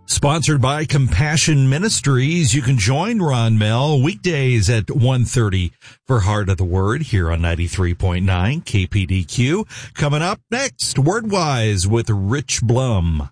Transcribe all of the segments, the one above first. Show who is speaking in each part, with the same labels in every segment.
Speaker 1: Sponsored by Compassion Ministries. You can join Ron Mel weekdays at 1:30 for Heart of the Word here on 93.9 KPDQ. Coming up next, Wordwise with Rich Blum.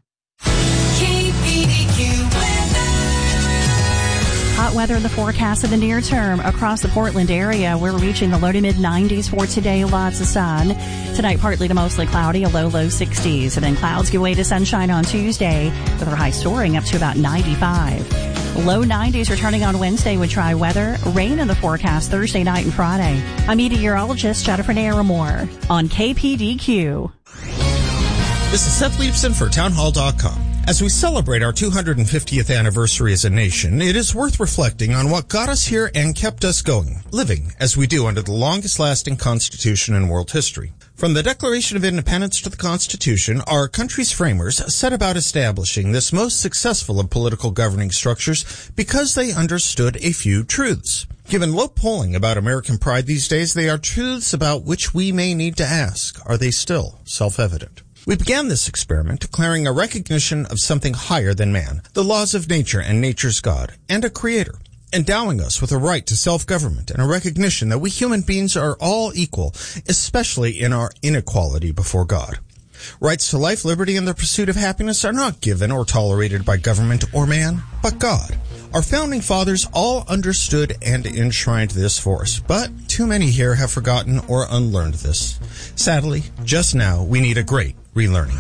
Speaker 2: Hot weather in the forecast in the near term across the Portland area. We're reaching the low to mid 90s for today. Lots of sun. Tonight, partly to mostly cloudy, a low 60s. And then clouds give way to sunshine on Tuesday with our high soaring up to about 95. Low 90s returning on Wednesday with dry weather. Rain in the forecast Thursday night and Friday. I'm meteorologist Jennifer Naramore on KPDQ.
Speaker 3: This is Seth Leibson for townhall.com. As we celebrate our 250th anniversary as a nation, it is worth reflecting on what got us here and kept us going, living as we do under the longest-lasting Constitution in world history. From the Declaration of Independence to the Constitution, our country's framers set about establishing this most successful of political governing structures because they understood a few truths. Given low polling about American pride these days, they are truths about which we may need to ask, are they still self-evident? We began this experiment declaring a recognition of something higher than man, the laws of nature and nature's God, and a creator, endowing us with a right to self-government and a recognition that we human beings are all equal, especially in our inequality before God. Rights to life, liberty, and the pursuit of happiness are not given or tolerated by government or man, but God. Our founding fathers all understood and enshrined this for us, but too many here have forgotten or unlearned this. Sadly, just now, we need a great relearning.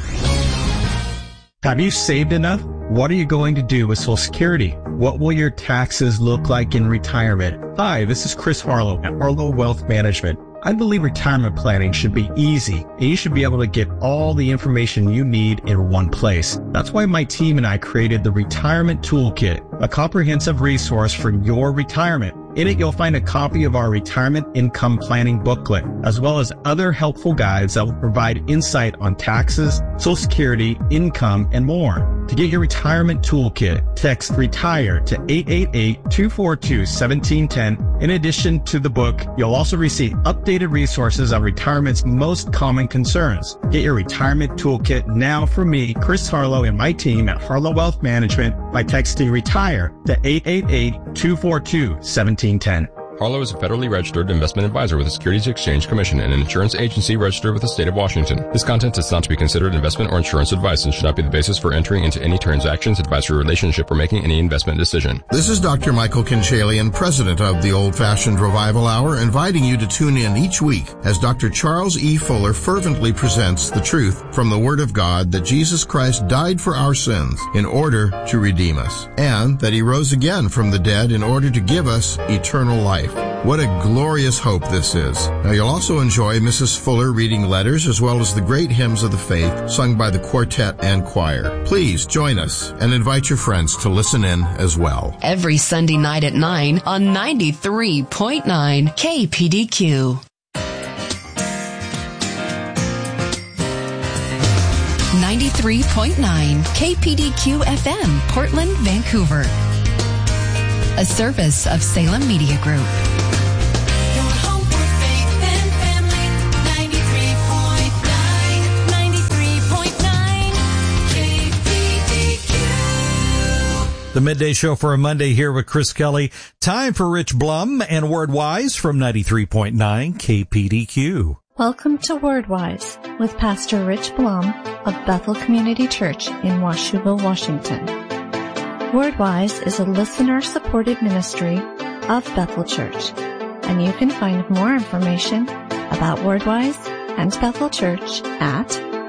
Speaker 4: Have you saved enough? What are you going to do with Social Security? What will your taxes look like in retirement? Hi, this is Chris Harlow at Harlow Wealth Management. I believe retirement planning should be easy, and you should be able to get all the information you need in one place. That's why my team and I created the Retirement Toolkit, a comprehensive resource for your retirement. In it, you'll find a copy of our retirement income planning booklet, as well as other helpful guides that will provide insight on taxes, Social Security, income, and more. To get your retirement toolkit, text RETIRE to 888-242-1710. In addition to the book, you'll also receive updated resources on retirement's most common concerns. Get your retirement toolkit now from me, Chris Harlow, and my team at Harlow Wealth Management by texting RETIRE to 888-242-1710.
Speaker 5: Harlow is a federally registered investment advisor with the Securities Exchange Commission and an insurance agency registered with the state of Washington. This content is not to be considered investment or insurance advice and should not be the basis for entering into any transactions, advisory relationship, or making any investment decision.
Speaker 6: This is Dr. Michael Kinchalian, president of the Old Fashioned Revival Hour, inviting you to tune in each week as Dr. Charles E. Fuller fervently presents the truth from the Word of God that Jesus Christ died for our sins in order to redeem us, and that He rose again from the dead in order to give us eternal life. What a glorious hope this is. Now you'll also enjoy Mrs. Fuller reading letters as well as the great hymns of the faith sung by the quartet and choir. Please join us and invite your friends to listen in as well.
Speaker 7: Every Sunday night at 9 on 93.9 KPDQ. 93.9 KPDQ FM, Portland, Vancouver. A service of Salem Media Group.
Speaker 1: The Midday Show for a Monday here with Chris Kelly. Time for Rich Blum and Wordwise from 93.9 KPDQ.
Speaker 8: Welcome to Wordwise with Pastor Rich Blum of Bethel Community Church in Washougal, Washington. Wordwise is a listener-supported ministry of Bethel Church, and you can find more information about Wordwise and Bethel Church at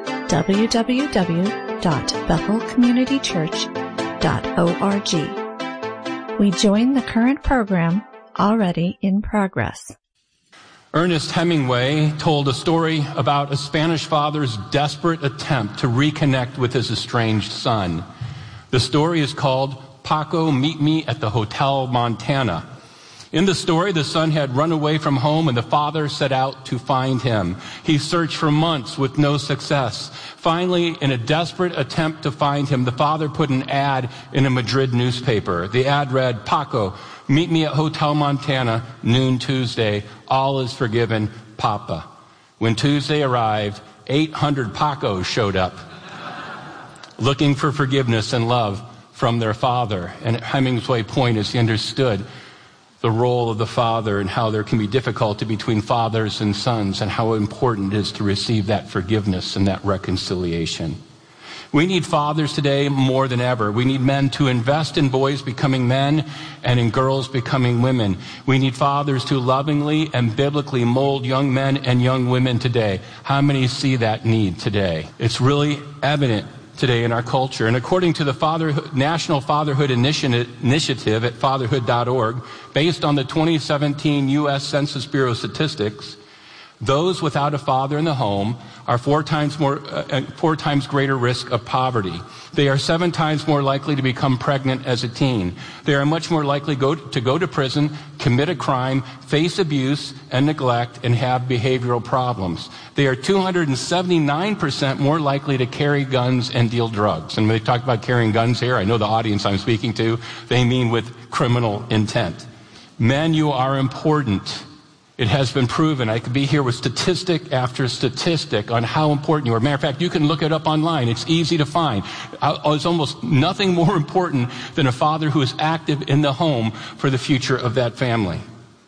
Speaker 8: www.bethelcommunitychurch.org. We join the current program already in progress.
Speaker 9: Ernest Hemingway told a story about a Spanish father's desperate attempt to reconnect with his estranged son. The story is called Paco, Meet Me at the Hotel Montana. In the story, the son had run away from home and the father set out to find him. He searched for months with no success. Finally, in a desperate attempt to find him, the father put an ad in a Madrid newspaper. The ad read, Paco, meet me at Hotel Montana, noon Tuesday. All is forgiven, Papa. When Tuesday arrived, 800 Pacos showed up, looking for forgiveness and love from their father. And at Hemingway Point, as he understood the role of the father and how there can be difficulty between fathers and sons and how important it is to receive that forgiveness and that reconciliation. We need fathers today more than ever. We need men to invest in boys becoming men and in girls becoming women. We need fathers to lovingly and biblically mold young men and young women today. How many see that need today? It's really evident today in our culture. And according to the National Fatherhood Initiative at fatherhood.org, based on the 2017 U.S. Census Bureau statistics, those without a father in the home are 4 times greater risk of poverty. They are 7 times more likely to become pregnant as a teen. They are much more likely to go to prison, commit a crime, face abuse and neglect, and have behavioral problems. They are 279% more likely to carry guns and deal drugs. And when they talk about carrying guns here, I know the audience I'm speaking to, they mean with criminal intent. Men, you are important. It has been proven. I could be here with statistic after statistic on how important you are. Matter of fact, you can look it up online. It's easy to find. There's almost nothing more important than a father who is active in the home for the future of that family.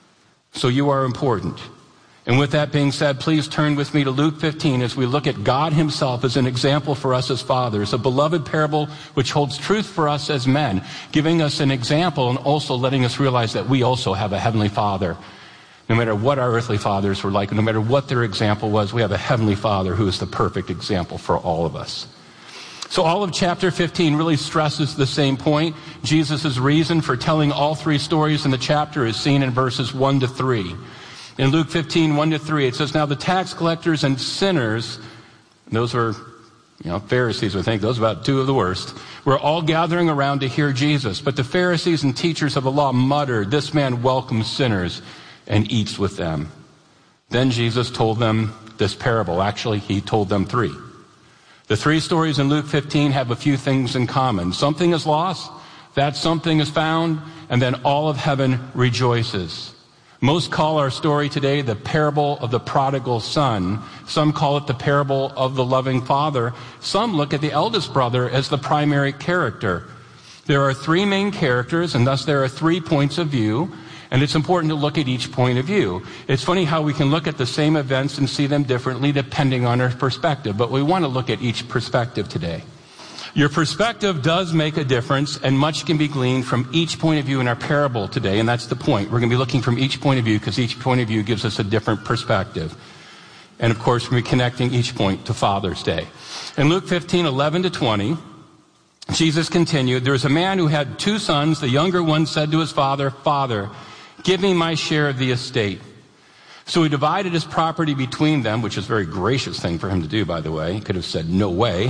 Speaker 9: So you are important. And with that being said, please turn with me to Luke 15 as we look at God himself as an example for us as fathers, a beloved parable which holds truth for us as men, giving us an example and also letting us realize that we also have a heavenly Father. No matter what our earthly fathers were like, no matter what their example was, we have a heavenly Father who is the perfect example for all of us. So all of chapter 15 really stresses the same point. Jesus' reason for telling all 3 stories in the chapter is seen in verses 1 to 3. In Luke 15, 1 to 3, it says, "Now the tax collectors and sinners," those were, Pharisees, I think, those are about 2 of the worst, "were all gathering around to hear Jesus. But the Pharisees and teachers of the law muttered, 'This man welcomes sinners and eats with them.' Then Jesus told them this parable." Actually, he told them 3. The 3 stories in Luke 15 have a few things in common. Something is lost, that something is found, and then all of heaven rejoices. Most call our story today the parable of the prodigal son. Some call it the parable of the loving father. Some look at the eldest brother as the primary character. There are 3 main characters, and thus there are 3 points of view. And it's important to look at each point of view. It's funny how we can look at the same events and see them differently depending on our perspective, but we want to look at each perspective today. Your perspective does make a difference, and much can be gleaned from each point of view in our parable today, and that's the point. We're going to be looking from each point of view because each point of view gives us a different perspective. And of course, we're connecting each point to Father's Day. In Luke 15, 11 to 20, Jesus continued, "There was a man who had 2 sons. The younger one said to his father, 'Father, give me my share of the estate.' So he divided his property between them," which is a very gracious thing for him to do, by the way. He could have said, "No way."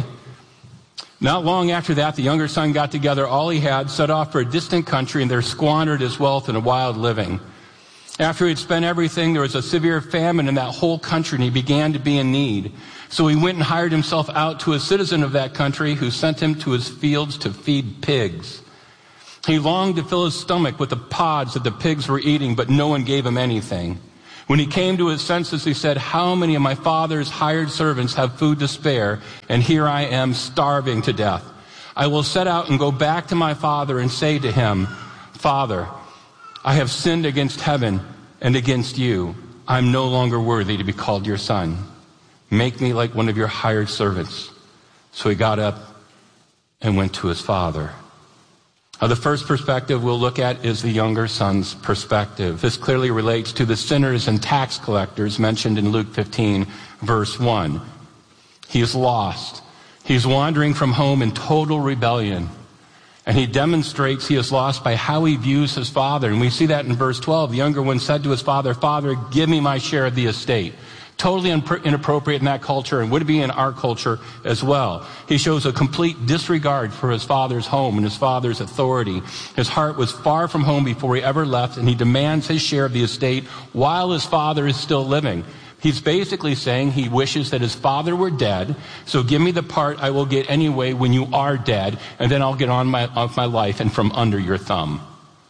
Speaker 9: Not long after that, the younger son got together all he had, set off for a distant country, and there squandered his wealth in a wild living. After he had spent everything, there was a severe famine in that whole country, and he began to be in need. So he went and hired himself out to a citizen of that country who sent him to his fields to feed pigs. He longed to fill his stomach with the pods that the pigs were eating, but no one gave him anything. When he came to his senses, he said, "How many of my father's hired servants have food to spare, and here I am starving to death? I will set out and go back to my father and say to him, 'Father, I have sinned against heaven and against you. I'm no longer worthy to be called your son. Make me like one of your hired servants.' So he got up and went to his father." Now, the first perspective we'll look at is the younger son's perspective. This clearly relates to the sinners and tax collectors mentioned in Luke 15, verse 1. He is lost. He's wandering from home in total rebellion. And he demonstrates he is lost by how he views his father. And we see that in verse 12. The younger one said to his father, "Father, give me my share of the estate." Totally inappropriate in that culture, and would be in our culture as well. He shows a complete disregard for his father's home and his father's authority. His heart was far from home before he ever left, and he demands his share of the estate while his father is still living. He's basically saying he wishes that his father were dead, so give me the part I will get anyway when you are dead, and then I'll get on with my life and from under your thumb.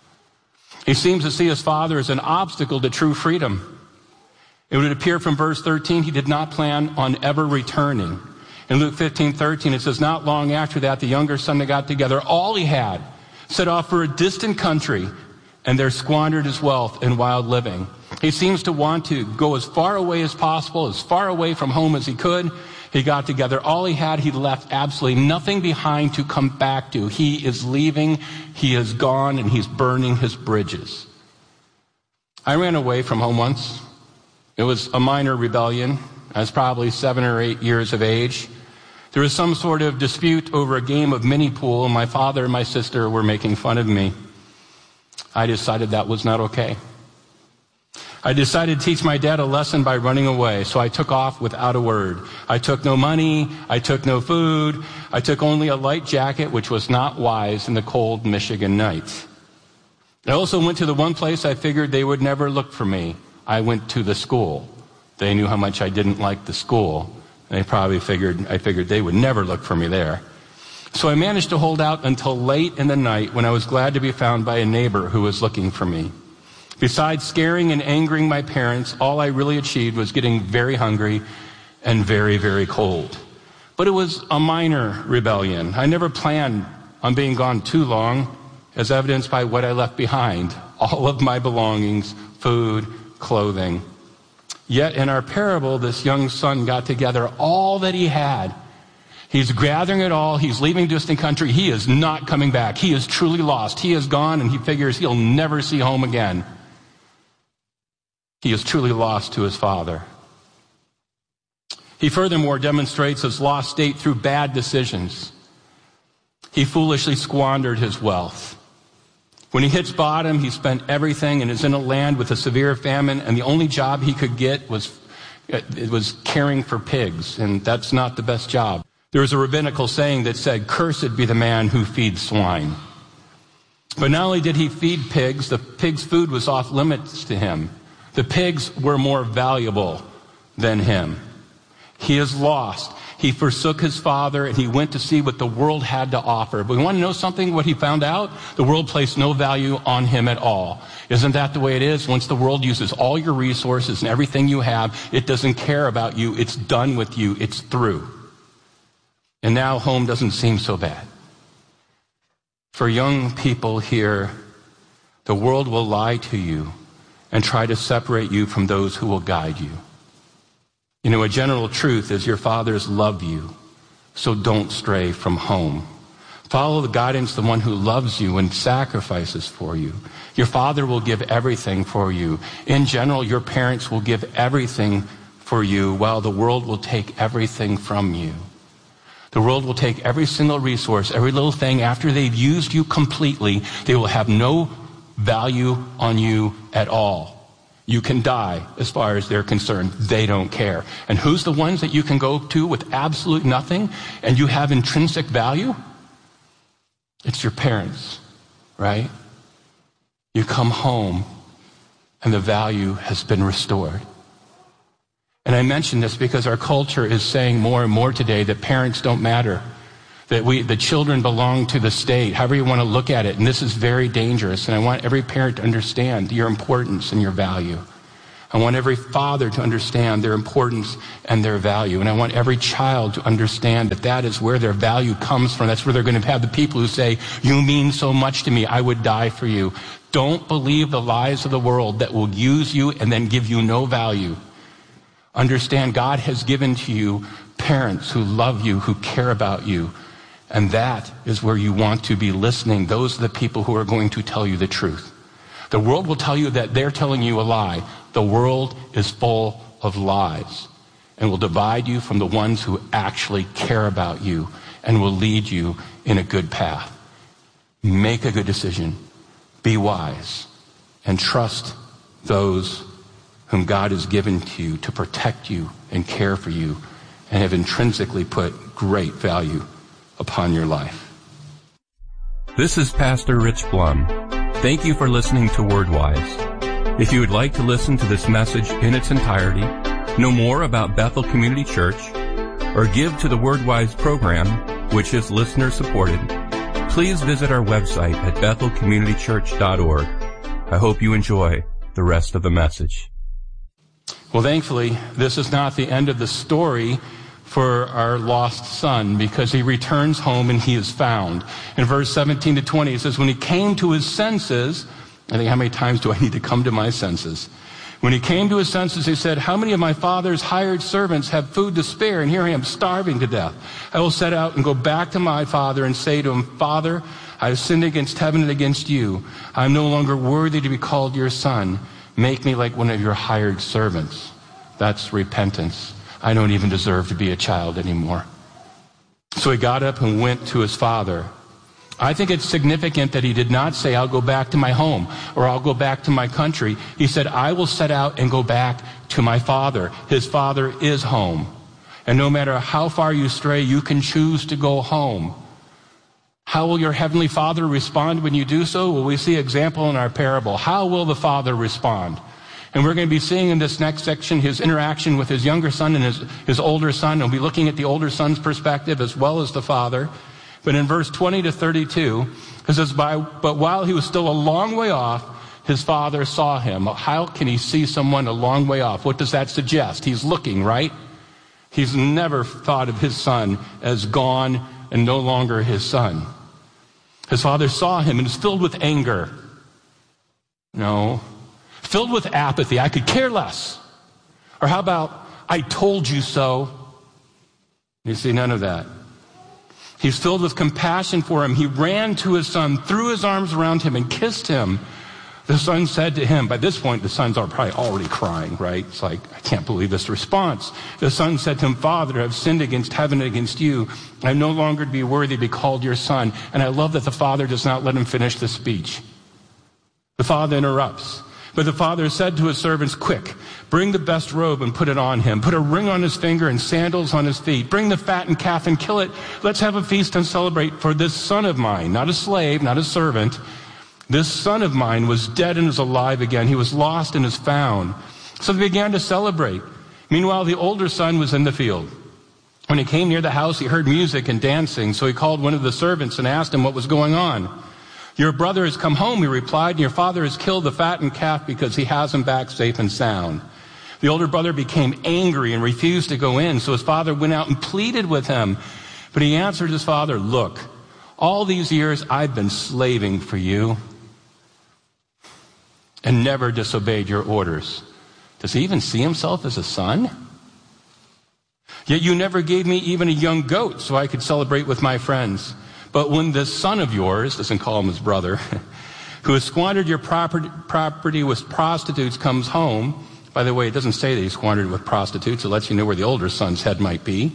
Speaker 9: He seems to see his father as an obstacle to true freedom. It would appear from verse 13 he did not plan on ever returning. In Luke 15:13, it says, not long after that, the younger son that got together all he had, set off for a distant country, and there squandered his wealth in wild living. He seems to want to go as far away as possible, as far away from home as he could. He got together all he had. He left absolutely nothing behind to come back to. He is leaving, he is gone, and he's burning his bridges. I ran away from home once. It was a minor rebellion. I was probably 7 or 8 years of age. There was some sort of dispute over a game of mini pool, and my father and my sister were making fun of me. I decided that was not okay. I decided to teach my dad a lesson by running away, so I took off without a word. I took no money, I took no food, I took only a light jacket, which was not wise in the cold Michigan nights. I also went to the one place I figured they would never look for me. I went to the school. They knew how much I didn't like the school. They probably figured they would never look for me there. So I managed to hold out until late in the night when I was glad to be found by a neighbor who was looking for me. Besides scaring and angering my parents, all I really achieved was getting very hungry and very, very cold. But it was a minor rebellion. I never planned on being gone too long, as evidenced by what I left behind. All of my belongings, food, clothing. Yet in our parable, this young son got together all that he had. He's gathering it all. He's leaving a distant country. He is not coming back. He is truly lost. He is gone, and he figures he'll never see home again. He is truly lost to his father. He furthermore demonstrates his lost state through bad decisions. He foolishly squandered his wealth. When he hits bottom, he spent everything and is in a land with a severe famine, and the only job he could get was caring for pigs, and that's not the best job. There was a rabbinical saying that said, "Cursed be the man who feeds swine." But not only did he feed pigs, the pigs' food was off limits to him. The pigs were more valuable than him. He is lost. He forsook his father, and he went to see what the world had to offer. But we want to know something, what he found out? The world placed no value on him at all. Isn't that the way it is? Once the world uses all your resources and everything you have, it doesn't care about you. It's done with you. It's through. And now home doesn't seem so bad. For young people here, the world will lie to you and try to separate you from those who will guide you. You know, a general truth is your fathers love you, so don't stray from home. Follow the guidance of the one who loves you and sacrifices for you. Your father will give everything for you. In general, your parents will give everything for you, while the world will take everything from you. The world will take every single resource, every little thing. After they've used you completely, they will have no value on you at all. You can die as far as they're concerned. They don't care. And who's the ones that you can go to with absolute nothing and you have intrinsic value? It's your parents, right? You come home and the value has been restored. And I mention this because our culture is saying more and more today that parents don't matter, that the children belong to the state, however you want to look at it. And this is very dangerous. And I want every parent to understand your importance and your value. I want every father to understand their importance and their value. And I want every child to understand that that is where their value comes from. That's where they're going to have the people who say, "You mean so much to me, I would die for you." Don't believe the lies of the world that will use you and then give you no value. Understand God has given to you parents who love you, who care about you. And that is where you want to be listening. Those are the people who are going to tell you the truth. The world will tell you that they're telling you a lie. The world is full of lies and will divide you from the ones who actually care about you and will lead you in a good path. Make a good decision. Be wise and trust those whom God has given to you to protect you and care for you and have intrinsically put great value upon your life.
Speaker 5: This is Pastor Rich Blum. Thank you for listening to WordWise. If you would like to listen to this message in its entirety, know more about Bethel Community Church, or give to the WordWise program, which is listener supported, please visit our website at bethelcommunitychurch.org. I hope you enjoy the rest of the message.
Speaker 9: Well, thankfully, this is not the end of the story for our lost son, because he returns home and he is found. In verse 17 to 20, it says, when he came to his senses, I think, how many times do I need to come to my senses? When he came to his senses, he said, how many of my father's hired servants have food to spare? And here I am starving to death. I will set out and go back to my father and say to him, Father, I have sinned against heaven and against you. I am no longer worthy to be called your son. Make me like one of your hired servants. That's repentance. I don't even deserve to be a child anymore. So he got up and went to his father. I think it's significant that he did not say, I'll go back to my home or I'll go back to my country. He said, I will set out and go back to my father. His father is home. And no matter how far you stray, you can choose to go home. How will your heavenly Father respond when you do so? Well, we see an example in our parable. How will the Father respond? And we're going to be seeing in this next section his interaction with his younger son and his older son. We'll be looking at the older son's perspective as well as the father. But in verse 20 to 32, it says, but while he was still a long way off, his father saw him. How can he see someone a long way off? What does that suggest? He's looking, right? He's never thought of his son as gone and no longer his son. His father saw him and was filled with anger. No. Filled with apathy. I could care less. Or how about, I told you so? You see, none of that. He's filled with compassion for him. He ran to his son, threw his arms around him, and kissed him. The son said to him, by this point, the sons are probably already crying, right? It's like, I can't believe this response. The son said to him, Father, I have sinned against heaven and against you. I am no longer to be worthy to be called your son. And I love that the father does not let him finish the speech. The father interrupts. But the father said to his servants, quick, bring the best robe and put it on him. Put a ring on his finger and sandals on his feet. Bring the fattened calf and kill it. Let's have a feast and celebrate. For this son of mine, not a slave, not a servant, this son of mine was dead and is alive again. He was lost and is found. So they began to celebrate. Meanwhile, the older son was in the field. When he came near the house, he heard music and dancing. So he called one of the servants and asked him what was going on. Your brother has come home, he replied, and your father has killed the fattened calf because he has him back safe and sound. The older brother became angry and refused to go in. So his father went out and pleaded with him. But he answered his father, look, all these years I've been slaving for you and never disobeyed your orders. Does he even see himself as a son? Yet you never gave me even a young goat so I could celebrate with my friends. But when this son of yours, doesn't call him his brother, who has squandered your property with prostitutes comes home. By the way, it doesn't say that he squandered with prostitutes. It lets you know where the older son's head might be.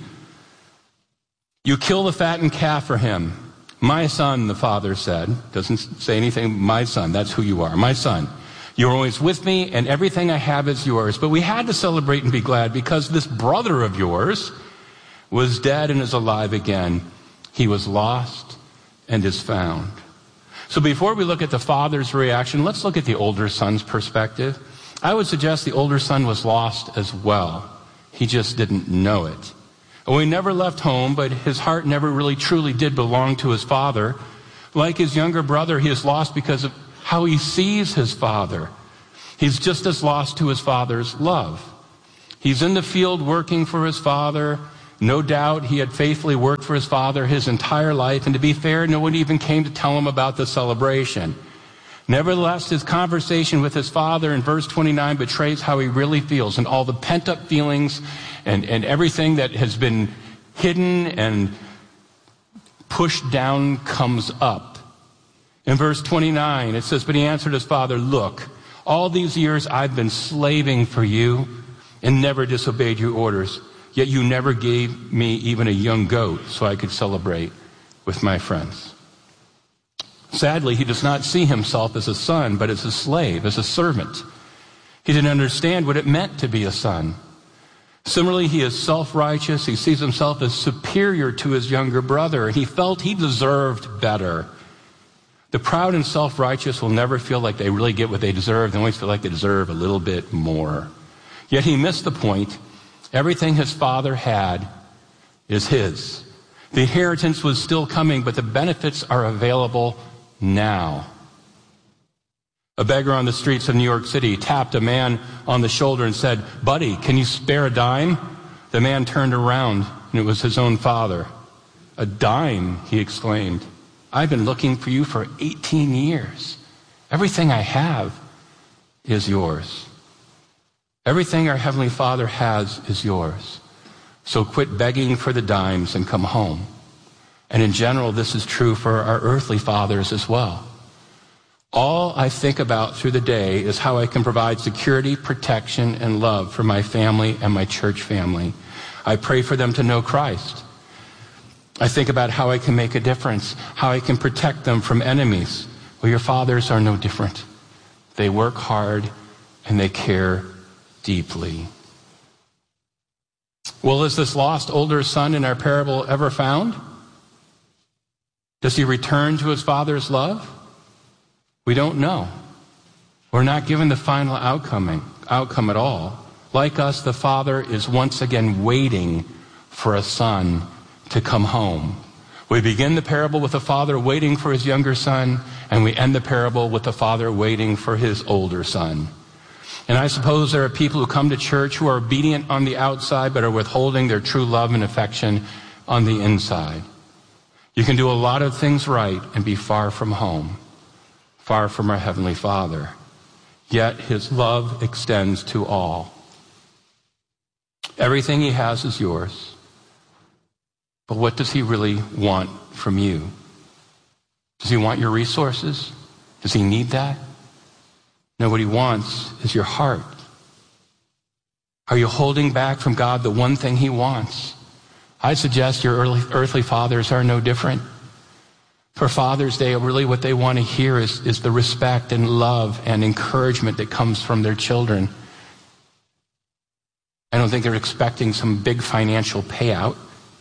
Speaker 9: You kill the fattened calf for him. My son, the father said. Doesn't say anything. My son, that's who you are. My son. You're always with me, and everything I have is yours. But we had to celebrate and be glad because this brother of yours was dead and is alive again. He was lost and is found. So before we look at the father's reaction, let's look at the older son's perspective. I would suggest the older son was lost as well. He just didn't know it. And he never left home, but his heart never really truly did belong to his father. Like his younger brother, he is lost because of how he sees his father. He's just as lost to his father's love. He's in the field working for his father. No doubt he had faithfully worked for his father his entire life, and to be fair, no one even came to tell him about the celebration. Nevertheless, his conversation with his father in verse 29 betrays how he really feels, and all the pent-up feelings and everything that has been hidden and pushed down comes up. In verse 29, it says, but he answered his father, look, all these years I've been slaving for you and never disobeyed your orders. Yet you never gave me even a young goat so I could celebrate with my friends. Sadly, he does not see himself as a son, but as a slave, as a servant. He didn't understand what it meant to be a son. Similarly, he is self-righteous. He sees himself as superior to his younger brother, and he felt he deserved better. The proud and self-righteous will never feel like they really get what they deserve. They always feel like they deserve a little bit more. Yet he missed the point. Everything his father had is his. The inheritance was still coming, but the benefits are available now. A beggar on the streets of New York City tapped a man on the shoulder and said, buddy, can you spare a dime? The man turned around and it was his own father. "A dime," he exclaimed. "I've been looking for you for 18 years. Everything I have is yours." Everything our Heavenly Father has is yours. So quit begging for the dimes and come home. And in general, this is true for our earthly fathers as well. All I think about through the day is how I can provide security, protection, and love for my family and my church family. I pray for them to know Christ. I think about how I can make a difference, how I can protect them from enemies. Well, your fathers are no different. They work hard and they care deeply. Well, is this lost older son in our parable ever found? Does he return to his father's love? We don't know. We're not given the final outcome at all. Like us, the father is once again waiting for a son to come home. We begin the parable with the father waiting for his younger son, and we end the parable with the father waiting for his older son. And I suppose there are people who come to church who are obedient on the outside but are withholding their true love and affection on the inside. You can do a lot of things right and be far from home, far from our Heavenly Father. Yet his love extends to all. Everything he has is yours. But what does he really want from you? Does he want your resources? Does he need that? No, what he wants is your heart. Are you holding back from God the one thing he wants? I suggest your earthly fathers are no different. For Father's Day, really what they want to hear is the respect and love and encouragement that comes from their children. I don't think they're expecting some big financial payout.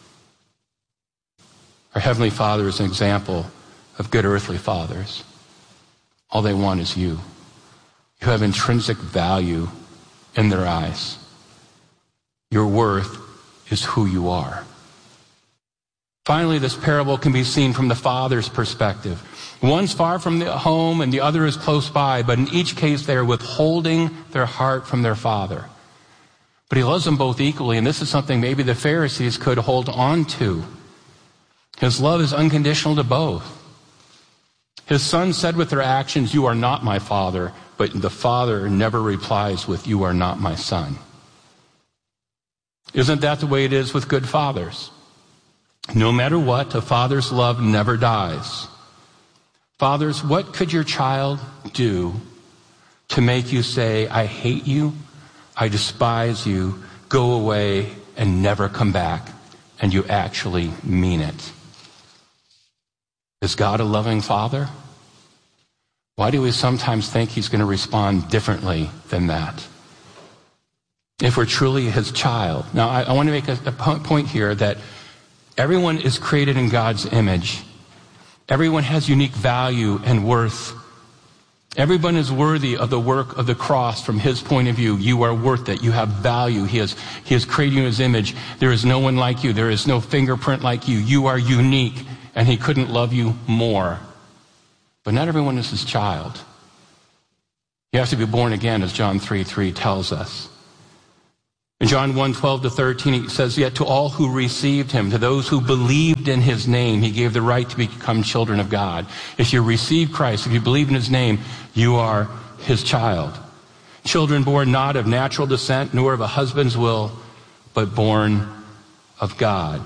Speaker 9: Our Heavenly Father is an example of good earthly fathers. All they want is you. You have intrinsic value in their eyes. Your worth is who you are. Finally, this parable can be seen from the father's perspective. One's far from the home and the other is close by, but in each case they are withholding their heart from their father. But he loves them both equally, and this is something maybe the Pharisees could hold on to. His love is unconditional to both. His sons said with their actions, "You are not my father," but the father never replies with, "You are not my son." Isn't that the way it is with good fathers? No matter what, a father's love never dies. Fathers, what could your child do to make you say, "I hate you, I despise you, go away and never come back," and you actually mean it? Is God a loving father? Why do we sometimes think he's going to respond differently than that? If we're truly his child. Now, I want to make a point here that everyone is created in God's image. Everyone has unique value and worth. Everyone is worthy of the work of the cross from his point of view. You are worth it. You have value. He has created you in his image. There is no one like you. There is no fingerprint like you. You are unique, and he couldn't love you more. But not everyone is his child. You have to be born again, as John 3:3 tells us. In John 1:12-13, it says, "Yet to all who received him, to those who believed in his name, he gave the right to become children of God." If you receive Christ, if you believe in his name, you are his child. Children born not of natural descent, nor of a husband's will, but born of God.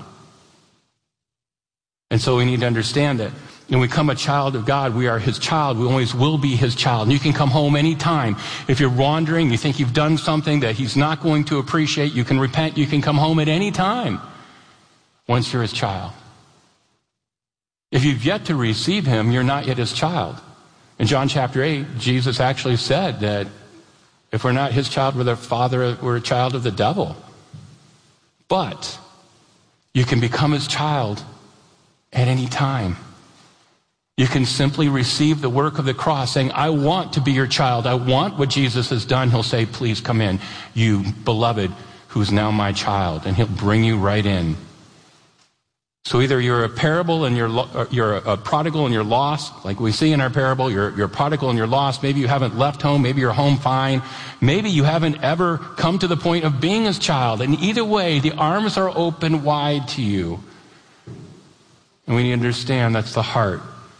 Speaker 9: And so we need to understand that when we become a child of God, we are his child. We always will be his child. And you can come home anytime. If you're wandering, you think you've done something that he's not going to appreciate, you can repent. You can come home at any time once you're his child. If you've yet to receive him, you're not yet his child. In John chapter 8, Jesus actually said that if we're not his child, we're a child of the devil. But you can become his child at any time. You can simply receive the work of the cross, saying, "I want to be your child. I want what Jesus has done." He'll say, "Please come in, you beloved, who's now my child." And he'll bring you right in. So either you're a parable and you're a prodigal and you're lost, like we see in our parable, you're a prodigal and you're lost. Maybe you haven't left home. Maybe you're home fine. Maybe you haven't ever come to the point of being his child. And either way, the arms are open wide to you. And we need to understand that's the heart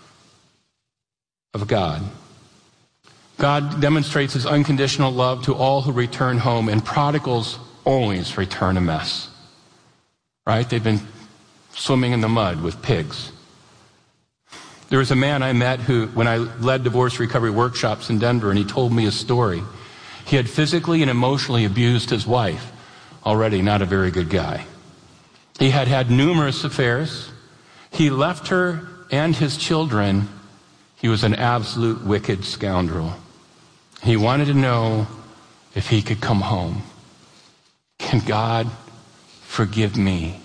Speaker 9: of God. God demonstrates his unconditional love to all who return home, and prodigals always return a mess. Right? They've been swimming in the mud with pigs. There was a man I met who, when I led divorce recovery workshops in Denver, and he told me a story. He had physically and emotionally abused his wife. Already not a very good guy. He had had numerous affairs. He left her and his children. He was an absolute wicked scoundrel. He wanted to know if he could come home. Can God forgive me?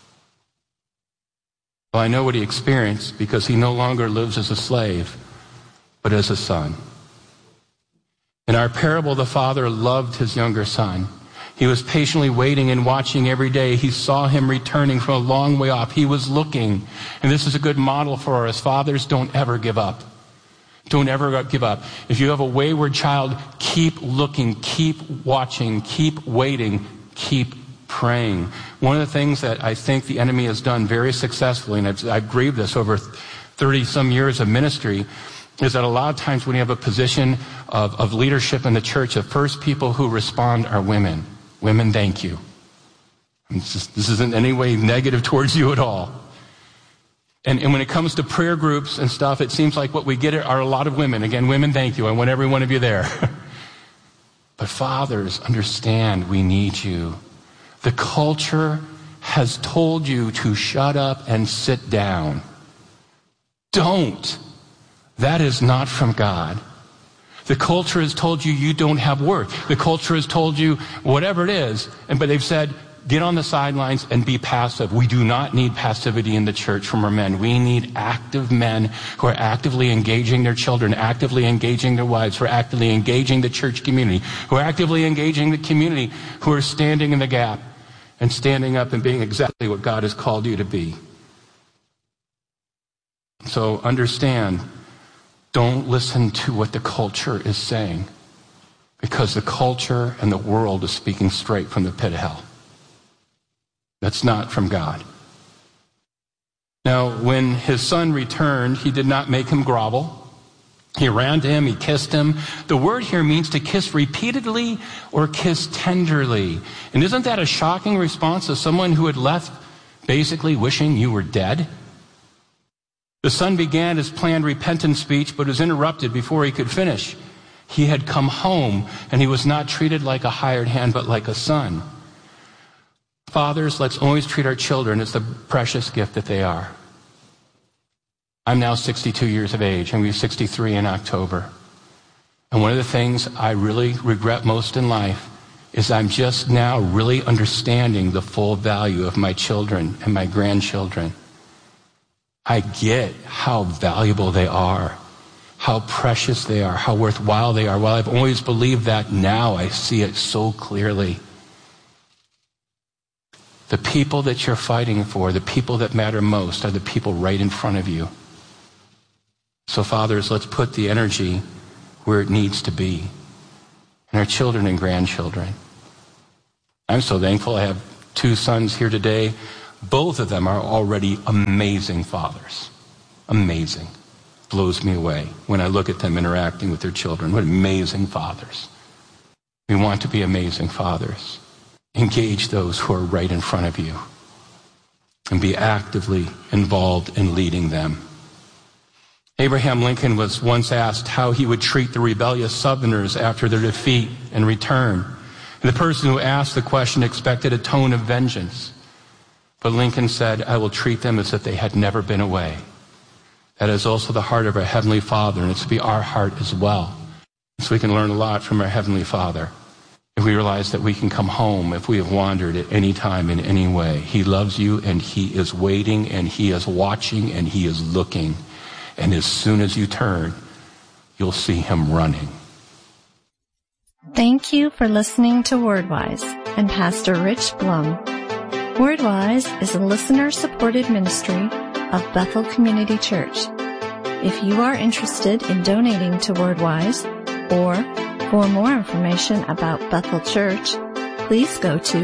Speaker 9: Well, I know what he experienced because he no longer lives as a slave, but as a son. In our parable, the father loved his younger son. He was patiently waiting and watching every day. He saw him returning from a long way off. He was looking. And this is a good model for us. Fathers, don't ever give up. Don't ever give up. If you have a wayward child, keep looking, keep watching, keep waiting, keep praying. One of the things that I think the enemy has done very successfully, and I've grieved this over 30-some years of ministry, is that a lot of times when you have a position of leadership in the church, the first people who respond are women. Women, thank you. This isn't in any way negative towards you at all. And when it comes to prayer groups and stuff, it seems like what we get are a lot of women. Again, women, thank you. I want every one of you there. But fathers, understand we need you. The culture has told you to shut up and sit down. Don't. That is not from God. The culture has told you you don't have worth. The culture has told you whatever it is, but they've said, get on the sidelines and be passive. We do not need passivity in the church from our men. We need active men who are actively engaging their children, actively engaging their wives, who are actively engaging the church community, who are actively engaging the community, who are standing in the gap and standing up and being exactly what God has called you to be. So understand, don't listen to what the culture is saying, because the culture and the world is speaking straight from the pit of hell. That's not from God. Now, when his son returned, he did not make him grovel. He ran to him, he kissed him. The word here means to kiss repeatedly or kiss tenderly. And isn't that a shocking response to someone who had left basically wishing you were dead? The son began his planned repentance speech, but was interrupted before he could finish. He had come home, and he was not treated like a hired hand, but like a son. Fathers, let's always treat our children as the precious gift that they are. I'm now 62 years of age. I'm going to be 63 in October. And one of the things I really regret most in life is I'm just now really understanding the full value of my children and my grandchildren. I get how valuable they are, how precious they are, how worthwhile they are. While I've always believed that, now I see it so clearly. The people that you're fighting for, the people that matter most, are the people right in front of you. So fathers, let's put the energy where it needs to be, in our children and grandchildren. I'm so thankful I have 2 sons here today. Both of them are already amazing fathers. Amazing. Blows me away when I look at them interacting with their children. What amazing fathers. We want to be amazing fathers. Engage those who are right in front of you and be actively involved in leading them. Abraham Lincoln was once asked how he would treat the rebellious Southerners after their defeat and return. And the person who asked the question expected a tone of vengeance. But Lincoln said, I will treat them as if they had never been away. That is also the heart of our Heavenly Father, and it's to be our heart as well. So we can learn a lot from our Heavenly Father. If we realize that we can come home if we have wandered at any time in any way. He loves you, and He is waiting, and He is watching, and He is looking. And as soon as you turn, you'll see Him running.
Speaker 8: Thank you for listening to WordWise and Pastor Rich Blum. WordWise is a listener-supported ministry of Bethel Community Church. If you are interested in donating to WordWise, or for more information about Bethel Church, please go to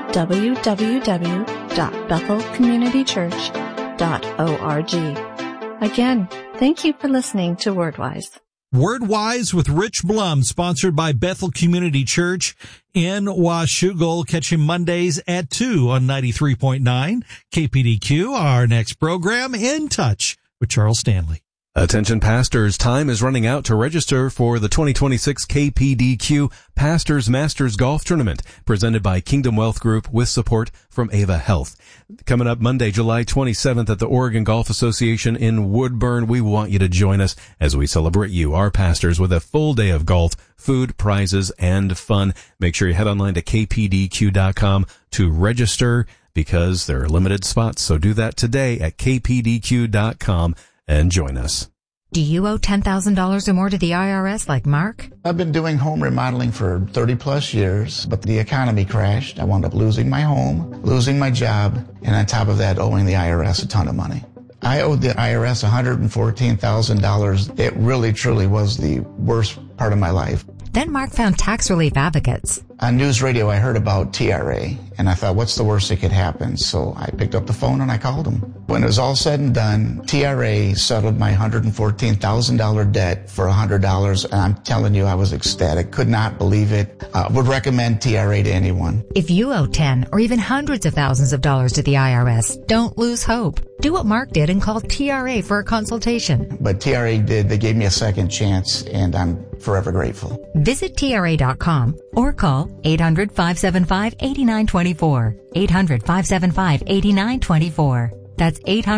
Speaker 8: www.bethelcommunitychurch.org. Again, thank you for listening to WordWise.
Speaker 1: WordWise with Rich Blum, sponsored by Bethel Community Church in Washougal. Catch him Mondays at 2 on 93.9 KPDQ. Our next program, In Touch with Charles Stanley.
Speaker 10: Attention pastors, time is running out to register for the 2026 KPDQ Pastors Masters Golf Tournament, presented by Kingdom Wealth Group with support from Ava Health. Coming up Monday, July 27th at the Oregon Golf Association in Woodburn. We want you to join us as we celebrate you, our pastors, with a full day of golf, food, prizes, and fun. Make sure you head online to kpdq.com to register because there are limited spots. So do that today at kpdq.com. and join us.
Speaker 11: Do you owe $10,000 or more to the IRS like Mark?
Speaker 12: I've been doing home remodeling for 30 plus years, but the economy crashed. I wound up losing my home, losing my job, and on top of that, owing the IRS a ton of money. I owed the IRS $114,000. It really, truly was the worst part of my life.
Speaker 11: Then Mark found Tax Relief Advocates.
Speaker 12: On news radio, I heard about TRA, and I thought, what's the worst that could happen? So I picked up the phone and I called them. When it was all said and done, TRA settled my $114,000 debt for $100, and I'm telling you, I was ecstatic. Could not believe it. Would recommend TRA to anyone.
Speaker 11: If you owe 10 or even hundreds of thousands of dollars to the IRS, don't lose hope. Do what Mark did and call TRA for a consultation.
Speaker 12: But TRA did. They gave me a second chance, and I'm forever grateful.
Speaker 11: Visit TRA.com or call 800-575-8924. 800-575-8924. That's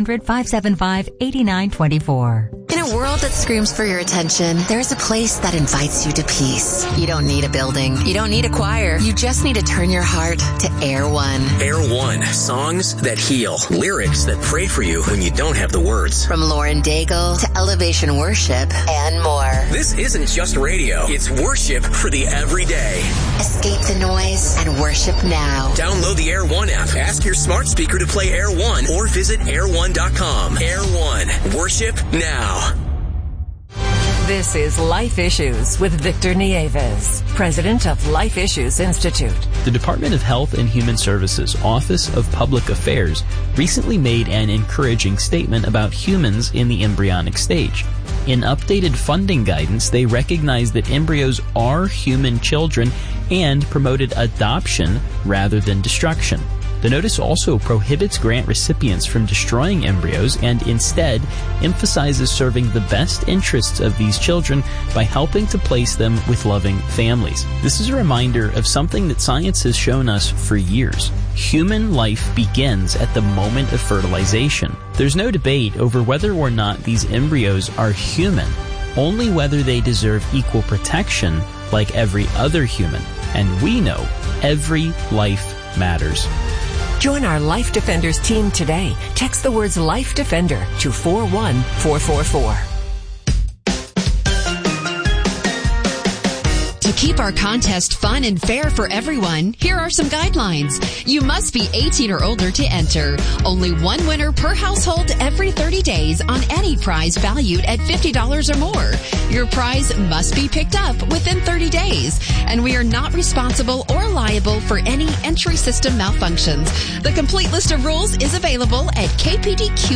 Speaker 11: 800-575-8924.
Speaker 13: In a world that screams for your attention, there's a place that invites you to peace. You don't need a building. You don't need a choir. You just need to turn your heart to Air One.
Speaker 14: Air One. Songs that heal. Lyrics that pray for you when you don't have the words.
Speaker 13: From Lauren Daigle to Elevation Worship and more.
Speaker 14: This isn't just radio. It's worship for the everyday.
Speaker 13: Escape the noise and worship now.
Speaker 14: Download the Air One app. Ask your smart speaker to play Air One or visit air1.com. Air One. Worship now.
Speaker 15: This is Life Issues with Victor Nieves, president of Life Issues Institute.
Speaker 16: The Department of Health and Human Services Office of Public Affairs recently made an encouraging statement about humans in the embryonic stage. In updated funding guidance, they recognized that embryos are human children and promoted adoption rather than destruction. The notice also prohibits grant recipients from destroying embryos and instead emphasizes serving the best interests of these children by helping to place them with loving families. This is a reminder of something that science has shown us for years. Human life begins at the moment of fertilization. There's no debate over whether or not these embryos are human, only whether they deserve equal protection like every other human. And we know every life matters.
Speaker 15: Join our Life Defenders team today. Text the words Life Defender to 41444.
Speaker 7: To keep our contest fun and fair for everyone, here are some guidelines. You must be 18 or older to enter. Only one winner per household every 30 days on any prize valued at $50 or more. Your prize must be picked up within 30 days, and we are not responsible or liable for any entry system malfunctions. The complete list of rules is available at KPDQ